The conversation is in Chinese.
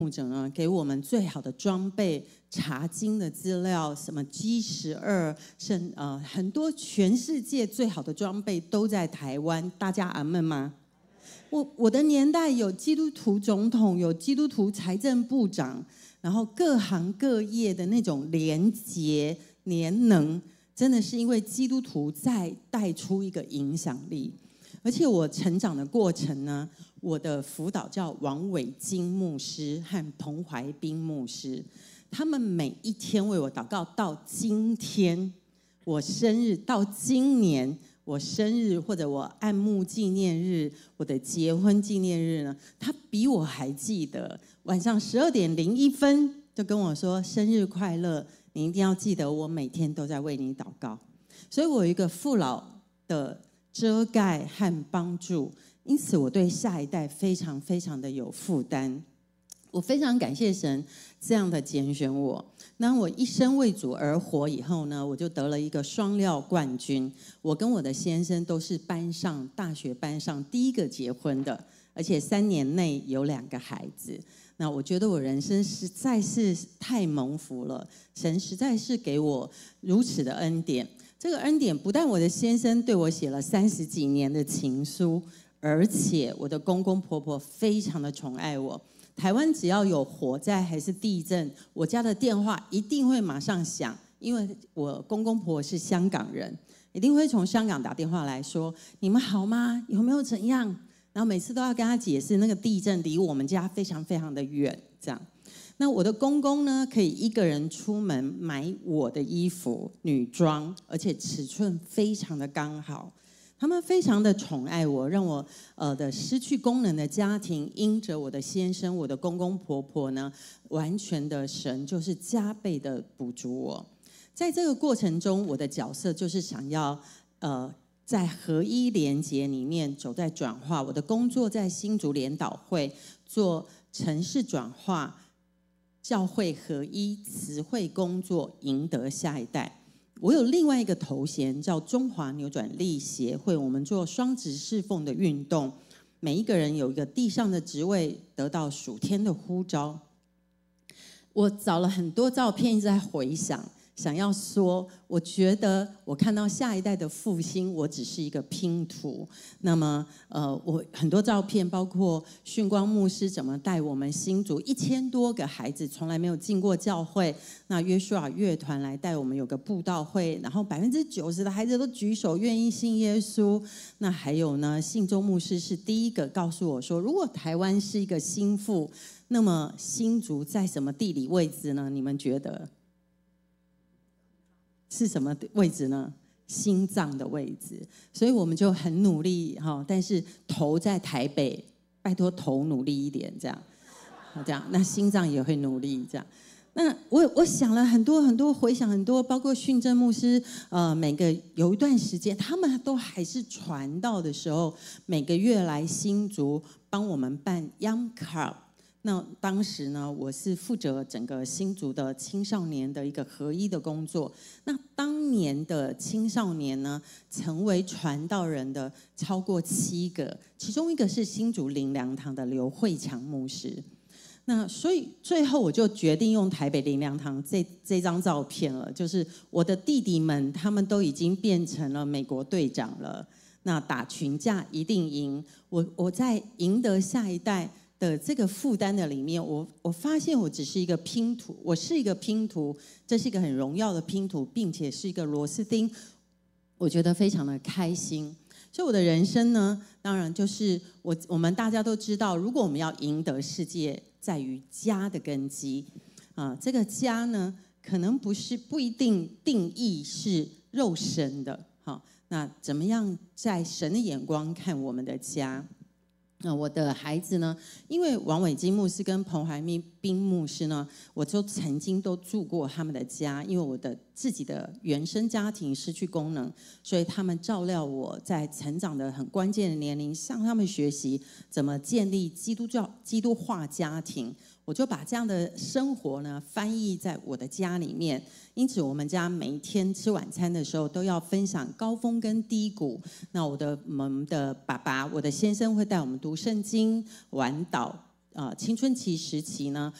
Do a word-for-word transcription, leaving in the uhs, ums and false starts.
牧者呢，给我们最好的装备、查经的资料，什么 G 十二，甚呃很多全世界最好的装备都在台湾，大家阿们吗？我我的年代有基督徒总统，有基督徒财政部长，然后各行各业的那种连结联能，真的是因为基督徒在带出一个影响力。而且我成长的过程呢，我的辅导叫王伟金牧师和彭怀斌牧师，他们每一天为我祷告，到今天我生日，到今年我生日或者我按牧纪念日，我的结婚纪念日呢，他比我还记得。晚上十二点零一分就跟我说生日快乐，你一定要记得我每天都在为你祷告。所以我有一个父老的遮盖和帮助，因此我对下一代非常非常的有负担。我非常感谢神这样的拣选我。当我一生为主而活以后呢，我就得了一个双料冠军。我跟我的先生都是班上大学班上第一个结婚的，而且三年内有两个孩子。那我觉得我人生实在是太蒙福了，神实在是给我如此的恩典。这个恩典不但我的先生对我写了三十几年的情书，而且我的公公婆婆非常的宠爱我。台湾只要有火灾还是地震，我家的电话一定会马上响，因为我公公婆婆是香港人，一定会从香港打电话来说你们好吗？有没有怎样？然后每次都要跟他解释那个地震离我们家非常非常的远，这样。那我的公公呢，可以一个人出门买我的衣服、女装，而且尺寸非常的刚好。他们非常的宠爱我，让我呃的失去功能的家庭，因着我的先生、我的公公婆婆呢，完全的神就是加倍的补足我。在这个过程中，我的角色就是想要呃在合一连结里面走在转化。我的工作在新竹联导会做城市转化。教会合一词汇工作，赢得下一代。我有另外一个头衔叫中华扭转力协会，我们做双职侍奉的运动，每一个人有一个地上的职位，得到属天的呼召。我找了很多照片，一直在回想，想要说，我觉得我看到下一代的复兴，我只是一个拼图。那么，呃，我很多照片，包括训光牧师怎么带我们新竹一千多个孩子，从来没有进过教会。那约书亚乐团来带我们有个布道会，然后百分之九十的孩子都举手愿意信耶稣。那还有呢，信州牧师是第一个告诉我说，如果台湾是一个心腹，那么新竹在什么地理位置呢？你们觉得？是什么位置呢？心脏的位置。所以我们就很努力哈，但是头在台北，拜托头努力一点，这样，这样，那心脏也会努力这样。那我我想了很多很多，回想很多，包括训正牧师，呃，每个有一段时间，他们都还是传道的时候，每个月来新竹帮我们办 Young Club。那当时呢，我是负责整个新竹的青少年的一个合一的工作。那当年的青少年呢，成为传道人的超过七个，其中一个是新竹灵粮堂的刘慧强牧师。那所以最后我就决定用台北灵粮堂这这张照片了，就是我的弟弟们他们都已经变成了美国队长了。那打群架一定赢，我我在赢得下一代的这个负担的里面，我我发现我只是一个拼图，我是一个拼图，这是一个很荣耀的拼图，并且是一个螺丝钉，我觉得非常的开心。所以我的人生呢，当然就是我我们大家都知道，如果我们要赢得世界，在于家的根基啊。这个家呢，可能不是不一定定义是肉身的，好，那怎么样在神的眼光看我们的家？那我的孩子呢？因为王伟金牧师跟彭怀斌牧师呢，我就曾经都住过他们的家。因为我的自己的原生家庭失去功能，所以他们照料我在成长的很关键的年龄，向他们学习怎么建立基督教基督化家庭。我就把这样的生活呢翻译在我的家里面。因此我们家每一天吃晚餐的时候都要分享高峰跟低谷。那我的我们的爸爸，我的先生会带我们读圣经、玩祷呃青春期时期呢，